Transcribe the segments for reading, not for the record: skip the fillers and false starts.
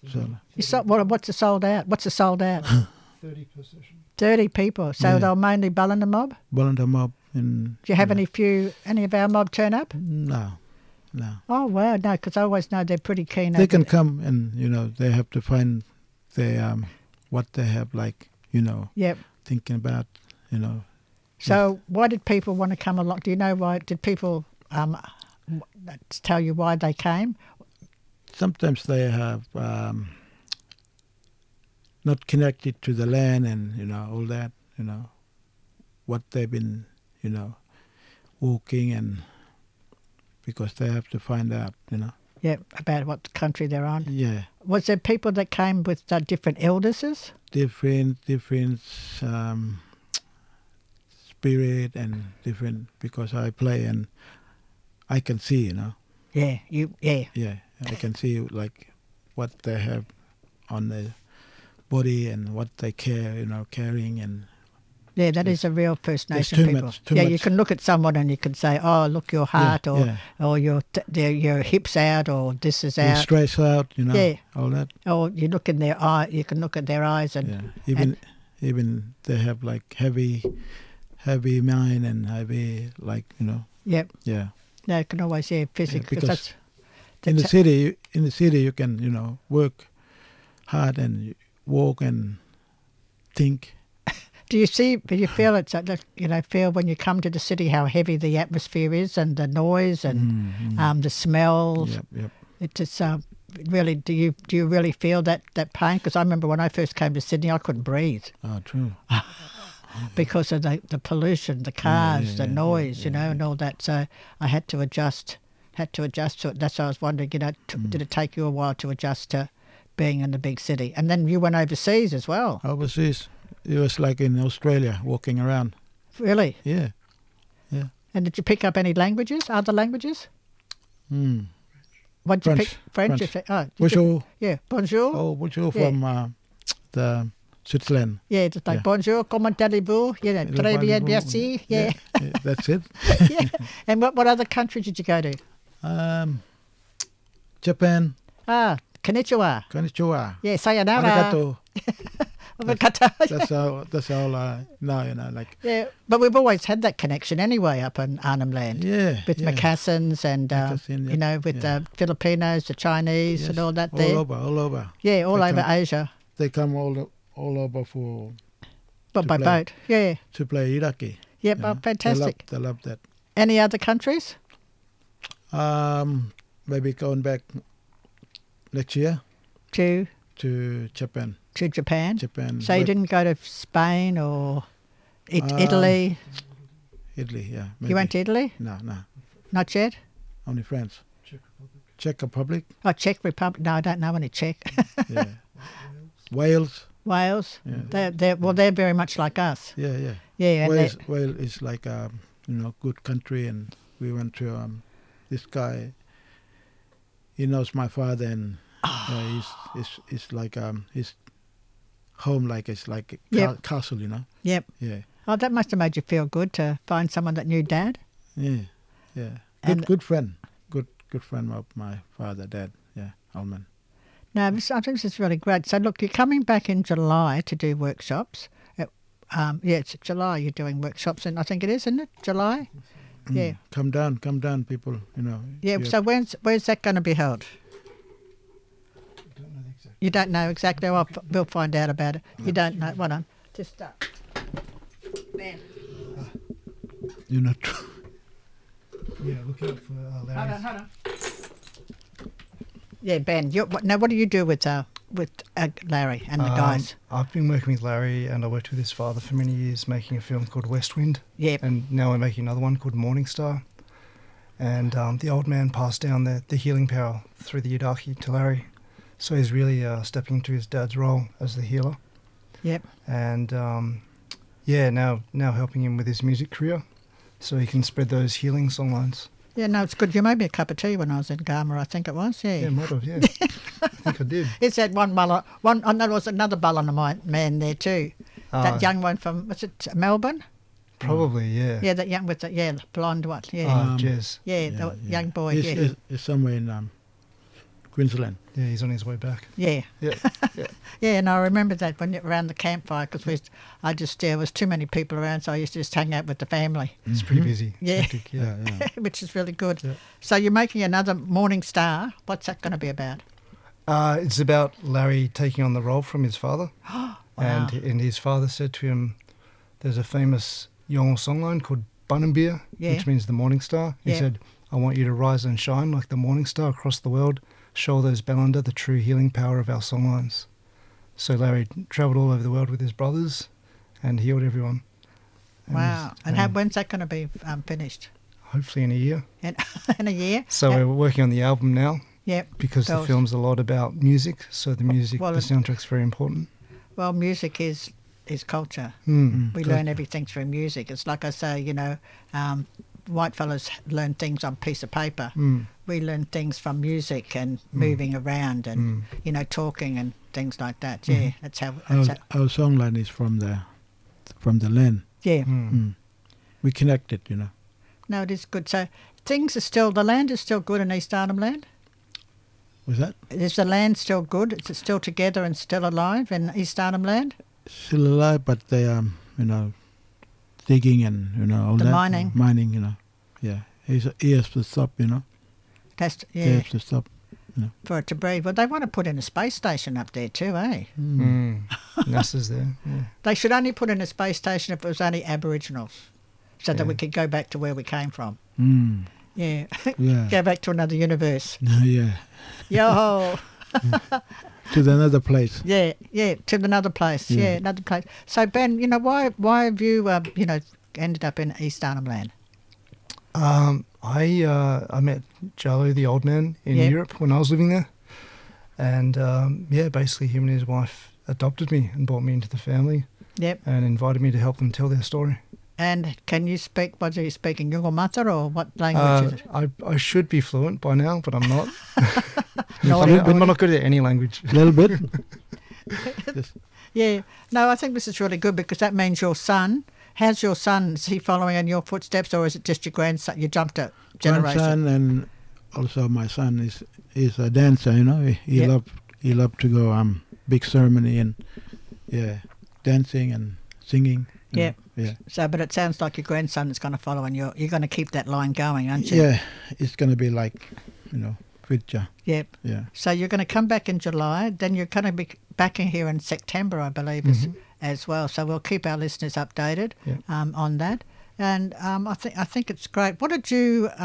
You sold, what's a sold out? What's a sold out? 30 per session. 30 people. So Yeah. they were mainly Ballina mob? Ballina mob. In, Do you have any of our mob turn up? No. Oh, wow. No, because I always know they're pretty keen. They can come and, they have to find what they have, like, Yep. thinking about, So why did people want to come along? Do you know why? Did people tell you why they came? Sometimes they have not connected to the land and, all that, what they've been, walking and because they have to find out, Yeah, about what country they're on. Yeah. Was there people that came with different illnesses? Different spirit and different, because I play and I can see, Yeah, Yeah, I can see like what they have on their body and what they carrying and. Yeah, that is a real First Nation too people. much, too yeah, much. you can look at someone and you can say, "Oh, look, your heart, or your hips out, or this is Your out." stress out, Yeah. all that. Or you look in their eye. You can look at their eyes and. Yeah, even they have like heavy mind and heavy Yep. Yeah. No, you can always physically. because that's in the city you can work hard and walk and think. Do you feel it's feel when you come to the city how heavy the atmosphere is and the noise and the smells? Yep. It just really. Do you really feel that pain? Because I remember when I first came to Sydney, I couldn't breathe Oh, true. because of the pollution, the cars, the noise, and all that. So I had to adjust. To it. That's why I was wondering. Did it take you a while to adjust to being in the big city? And then you went overseas as well. Overseas, it was like in Australia, walking around. Really? Yeah. And did you pick up any languages? Other languages? What did you pick? French. Bonjour. Yeah, bonjour. Oh, bonjour from the Switzerland. Yeah, it's like bonjour, comment allez-vous? Yeah, très bien, merci. Yeah. That's it. Yeah. And what other country did you go to? Japan. Konnichiwa. Konnichiwa. Yeah, sayonara. Arigato. Arigato. That's all I know, like. Yeah, but we've always had that connection anyway up in Arnhem Land. Yeah. With Macassans and, with the Filipinos, the Chinese and all that there. All over. Yeah, all over Asia. They come all over for... But by boat, yeah. To play iraki. Yeah, fantastic. They love that. Any other countries? Maybe going back next year. To Japan. To Japan? Japan. So you didn't go to Spain or Italy? Italy, yeah. Maybe. You went to Italy? No. Not yet? Only France. Czech Republic. Oh, Czech Republic. No, I don't know any Czech. Yeah. Wales. Yeah. They're very much like us. Yeah. Yeah. Wales is like good country, and we went to this guy. He knows my father, and he's like his home, like it's like a castle, Yep. Yeah. Oh, that must have made you feel good to find someone that knew Dad. Yeah. Good friend. Good friend of my father, Dad. Yeah, Alman. No, I think this is really great. So look, you're coming back in July to do workshops. It's July you're doing workshops, and I think it is, isn't it? July? Yeah. Come down, people, Yeah, so where's that going to be held? You don't know exactly. We'll find out about it. You don't know. Hold on. Just Ben. You're not... Yeah, look out for Larry. Hold on. Yeah, Ben. Now, what do you do with Larry and the guys? I've been working with Larry, and I worked with his father for many years, making a film called West Wind. Yep. And now we're making another one called Morning Star. And the old man passed down the healing power through the Yidaki to Larry. So he's really stepping into his dad's role as the healer. Yep. And now helping him with his music career, so he can spread those healing songlines. Yeah, no, it's good. You made me a cup of tea when I was in Garma, I think it was. Yeah. Yeah, might have. Yeah, I think I did. It's that one. There was another Ballina man there too. That young one from Melbourne? Probably, yeah. Yeah, that young with the blonde one. Yeah. Jez. Yeah, the young boy. He's somewhere in Queensland. Yeah, he's on his way back. Yeah. Yeah, yeah. Yeah, and I remember that when around the campfire, because there was too many people around, so I used to just hang out with the family. It's pretty busy. It's Yeah. hectic, yeah. Yeah. Which is really good. Yeah. So you're making another Morning Star. What's that going to be about? It's about Larry taking on the role from his father. Wow. And his father said to him, there's a famous Yolngu songline called Bunambir, Yeah. which means the morning star. He Yeah. said, I want you to rise and shine like the morning star across the world. Show those Ballanda the true healing power of our songlines. So Larry travelled all over the world with his brothers and healed everyone. Wow. And when's that going to be finished? Hopefully in a year. In a year? So we're working on the album now Yep. because the Bells. film's a lot about music. So the music, Well, the soundtrack's very important. Well, music is culture. Mm. We learn everything through music. It's like I say, white fellas learn things on a piece of paper. Mm. We learn things from music and moving around and, talking and things like that. Yeah, that's how. Our songline is from the land. Yeah. We connected, No, it is good. So the land is still good in East Arnhem Land? Was that Is the land still good? Is it still together and still alive in East Arnhem Land? still alive? But they digging and all The that mining. Yeah, he has to stop. That's, They yeah, have to stop. for it to breathe. Well, they want to put in a space station up there too, eh? NASA's there. Yeah. They should only put in a space station if it was only Aboriginals, so that Yeah. we could go back to where we came from. Mm. Yeah, Yeah. go back to another universe. Yeah. Yo, To another place. yeah, to another place. Yeah, Yeah. another place. So Ben, why have you ended up in East Arnhem Land? I met Jalo, the old man, in Yep. Europe when I was living there. And basically him and his wife adopted me and brought me into the family Yep. and invited me to help them tell their story. And can you speak? What are you speaking? Yungamata or what language is it? I should be fluent by now, but I'm not. No, I'm not good at any language. A little bit. Yeah. No, I think this is really good because that means your son. How's your son? Is he following in your footsteps, or is it just your grandson? You jumped a generation. Grandson and also my son is a dancer. He Yep. loved to go big ceremony and dancing and singing. Yep. Yeah. So, but it sounds like your grandson is going to follow, and you're going to keep that line going, aren't you? Yeah, it's gonna be like, future. Yep. Yeah. So you're going to come back in July, then you're going to be back in here in September, I believe, as well. So we'll keep our listeners updated Yep. on that. And I think it's great. What did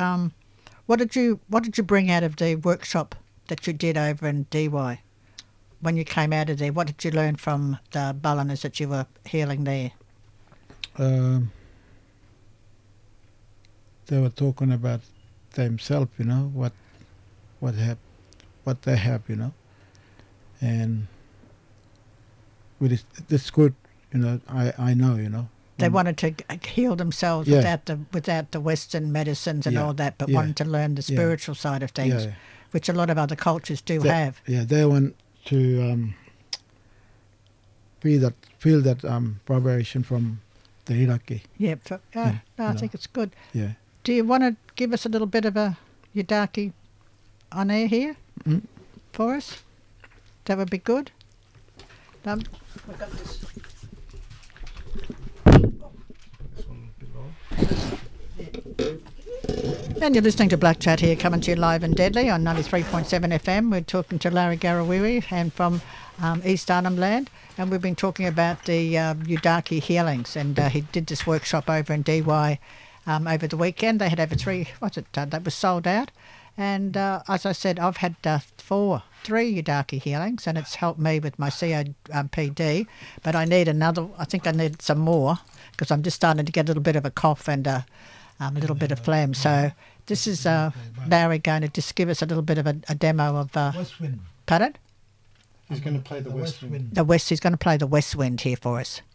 you bring out of the workshop that you did over in DY when you came out of there? What did you learn from the Ballaners that you were healing there? They were talking about themselves, what they have, and with it's good, I know, They wanted to heal themselves Yeah. without the Western medicines and Yeah. all that, but Yeah. wanted to learn the Yeah. spiritual side of things, Yeah. which a lot of other cultures do They- have. Yeah, they want to feel that vibration from the Iraqi. Yep. So, Yeah, no, I think it's good. Yeah. Do you want to give us a little bit of a Yidaki on air here for us? That would be good. We've got this. And you're listening to Black Chat here, coming to you live and deadly on 93.7 FM. We're talking to Larry Garawiri and from East Arnhem Land, and we've been talking about the Yudaki healings, and he did this workshop over in DY over the weekend. They had over that was sold out, and as I said, I've had three Yudaki healings, and it's helped me with my COPD, but I need another. I think I need some more because I'm just starting to get a little bit of a cough and a little bit of phlegm. So this is Larry going to just give us a little bit of a demo of West Wind. pardon? He's going to play the West Wind. He's going to play the West Wind here for us.